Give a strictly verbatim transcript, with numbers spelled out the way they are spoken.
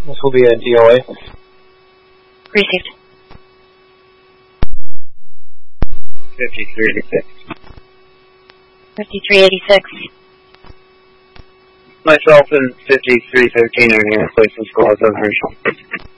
This will be a D O A. Received. fifty-three eighty-six. fifty-three eighty-six. Myself and fifty-three thirteen are here. Placing squads on Herschel.